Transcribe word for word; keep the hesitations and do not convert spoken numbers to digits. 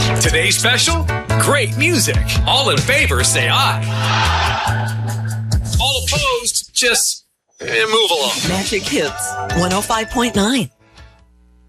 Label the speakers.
Speaker 1: Today's special? Great music. All in favor, say aye. All opposed, just eh, move along.
Speaker 2: Magic Hits one oh five point nine.